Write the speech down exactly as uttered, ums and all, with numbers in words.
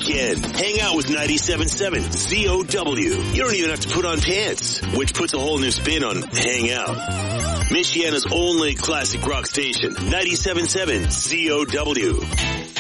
weekend. Hang out with ninety-seven point seven Z O W. You don't even have to put on pants, which puts a whole new spin on hang out. Michiana's only classic rock station, ninety-seven point seven Z O W.